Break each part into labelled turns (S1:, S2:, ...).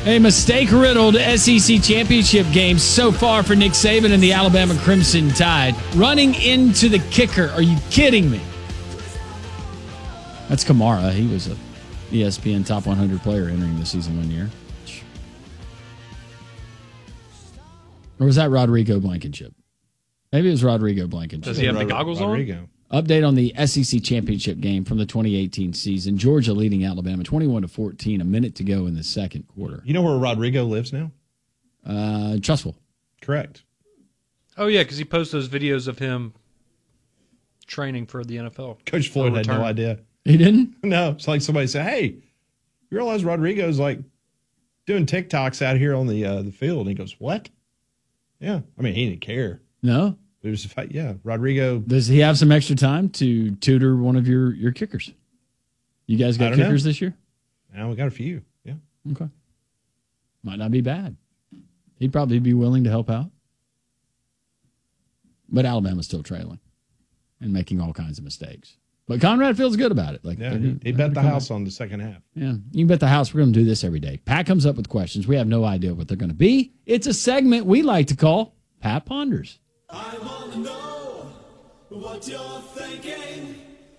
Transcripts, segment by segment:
S1: A mistake-riddled SEC championship game so far for Nick Saban and the Alabama Crimson Tide. Running into the kicker. Are you kidding me? That's Kamara. He was a ESPN Top 100 player entering the season one year. Or was that Rodrigo Blankenship? Maybe it was Rodrigo Blankenship.
S2: Does he have the goggles on?
S1: Update on the SEC championship game from the 2018 season. Georgia leading Alabama 21-14. A minute to go in the second quarter.
S3: You know where Rodrigo lives now?
S1: Trustful.
S3: Correct.
S2: Oh, yeah, because he posts those videos of him training for the NFL.
S3: Coach Floyd had no idea.
S1: He didn't?
S3: No. It's like somebody said, hey, you realize Rodrigo's like doing TikToks out here on the field? And he goes, what? Yeah. I mean, he didn't care.
S1: No?
S3: It was a fact. Yeah. Rodrigo.
S1: Does he have some extra time to tutor one of your kickers? You guys got kickers this year?
S3: No, we got a few. Yeah.
S1: Okay. Might not be bad. He'd probably be willing to help out. But Alabama's still trailing and making all kinds of mistakes. But Conrad feels good about it. Like,
S3: yeah, he bet the house on the second half.
S1: Yeah, you can bet the house. We're going to do this every day. Pat comes up with questions. We have no idea what they're going to be. It's a segment we like to call Pat Ponders.
S4: I want to know what you're thinking.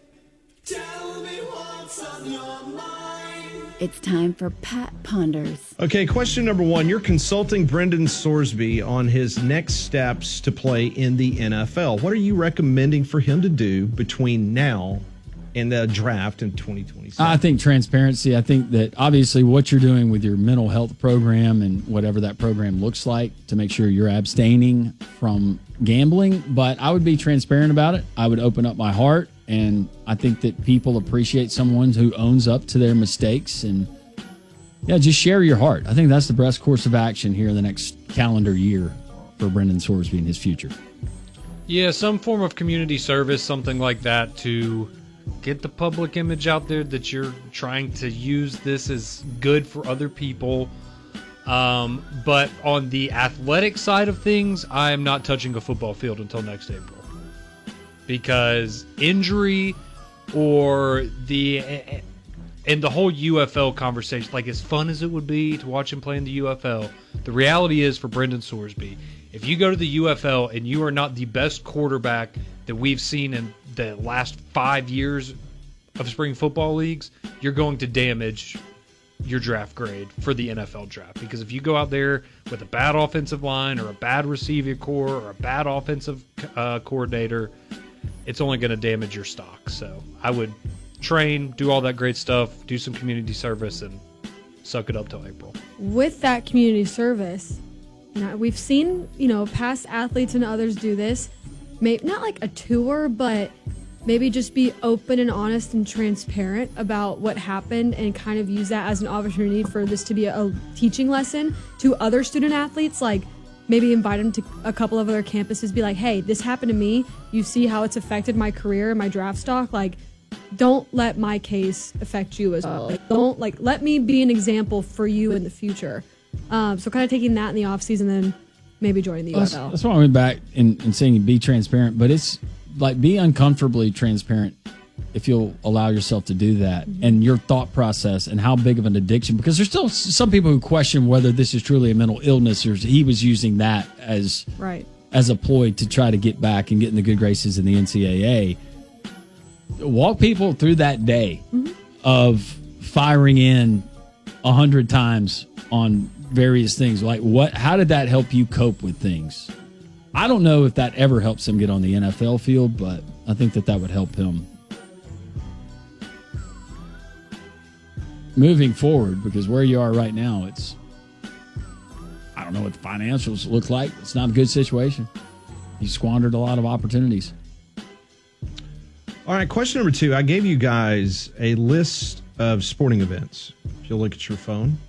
S4: Tell me what's on your mind.
S5: It's time for Pat Ponders.
S3: Okay, question number one. You're consulting Brendan Sorsby on his next steps to play in the NFL. What are you recommending for him to do between now and the draft in 2027?
S1: I think transparency. I think that obviously what you're doing with your mental health program and whatever that program looks like to make sure you're abstaining from gambling. But I would be transparent about it. I would open up my heart. And I think that people appreciate someone who owns up to their mistakes and, yeah, just share your heart. I think that's the best course of action here in the next calendar year for Brendan Sorsby and his future.
S2: Yeah, some form of community service, something like that, to get the public image out there that you're trying to use this as good for other people. But on the athletic side of things, I am not touching a football field until next April. Because injury or the whole UFL conversation, like as fun as it would be to watch him play in the UFL, the reality is for Brendan Sorsby, if you go to the UFL and you are not the best quarterback that we've seen in the last 5 years of spring football leagues, you're going to damage your draft grade for the NFL draft. Because if you go out there with a bad offensive line or a bad receiving core or a bad offensive coordinator, it's only going to damage your stock. So I would train, do all that great stuff, do some community service, and suck it up till April.
S6: With that community service, we've seen, past athletes and others do this. Maybe not like a tour, but maybe just be open and honest and transparent about what happened and kind of use that as an opportunity for this to be a teaching lesson to other student athletes. Like, maybe invite them to a couple of other campuses, be like, hey, this happened to me. You see how it's affected my career and my draft stock. Like, don't let my case affect you as well. Like, let me be an example for you in the future. So kind of taking that in the offseason, then maybe joining the UFL.
S1: That's why I went back and saying be transparent, but it's like be uncomfortably transparent if you'll allow yourself to do that, and your thought process and how big of an addiction, because there's still some people who question whether this is truly a mental illness or he was using that as a ploy to try to get back and get in the good graces in the NCAA. Walk people through that day of firing in 100 times on various things. Like, how did that help you cope with things? I don't know if that ever helps him get on the NFL field, but I think that would help him moving forward, because where you are right now, I don't know what the financials look like. It's not a good situation. You squandered a lot of opportunities.
S3: All right, question number two. I gave you guys a list of sporting events. If you'll look at your phone.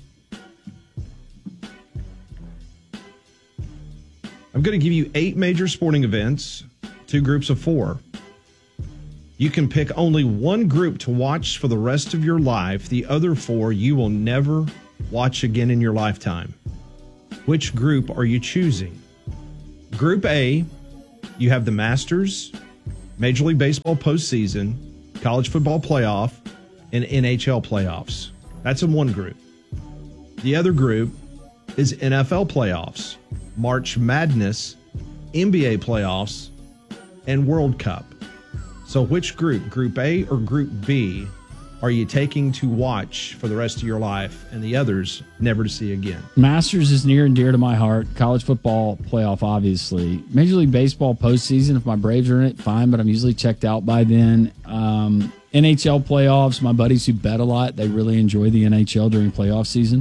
S3: I'm going to give you 8 major sporting events, 2 groups of 4. You can pick only one group to watch for the rest of your life. The other 4 you will never watch again in your lifetime. Which group are you choosing? Group A, you have the Masters, Major League Baseball postseason, college football playoff, and NHL playoffs. That's in one group. The other group is NFL playoffs, March Madness, NBA playoffs, and World Cup. So which group, Group A or Group B, are you taking to watch for the rest of your life and the others never to see again?
S1: Masters is near and dear to my heart. College football playoff, obviously. Major League Baseball postseason, if my Braves are in it, fine, but I'm usually checked out by then. NHL playoffs, my buddies who bet a lot, they really enjoy the NHL during playoff season.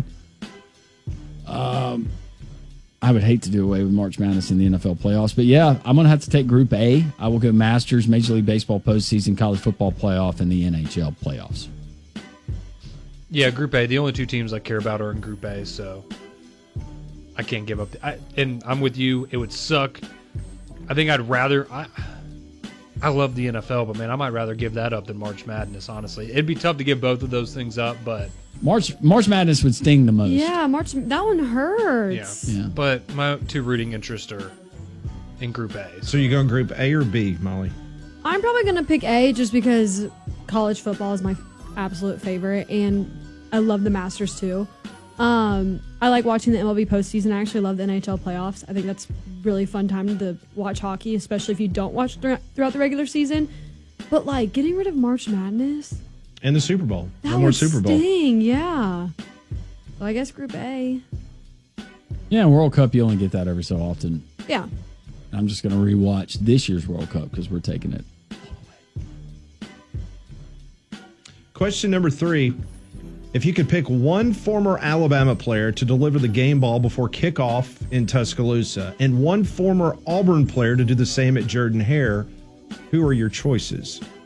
S1: I would hate to do away with March Madness in the NFL playoffs, but yeah, I'm going to have to take Group A. I will go Masters, Major League Baseball postseason, college football playoff, and the NHL playoffs.
S2: Yeah, Group A. The only two teams I care about are in Group A, so I can't give up. And I'm with you. It would suck. I think I'd rather. I love the NFL, but man, I might rather give that up than March Madness. Honestly, it'd be tough to give both of those things up, but
S1: March Madness would sting the most.
S6: Yeah, that one hurts.
S2: yeah. But my two rooting interests are in Group A.
S3: So you going Group A or B, Molly?
S6: I'm probably going to pick A just because college football is my absolute favorite, and I love the Masters too. I like watching the MLB postseason. I actually love the NHL playoffs. I think that's really fun time to watch hockey, especially if you don't watch throughout the regular season. But like getting rid of March Madness
S3: And the Super Bowl.
S6: that
S3: No more
S6: would
S3: Super Bowl.
S6: sting, yeah. So I guess Group A.
S1: Yeah, World Cup, you only get that every so often.
S6: Yeah.
S1: I'm just going to rewatch this year's World Cup because we're taking it.
S3: Question number 3. If you could pick one former Alabama player to deliver the game ball before kickoff in Tuscaloosa and one former Auburn player to do the same at Jordan-Hare, who are your choices?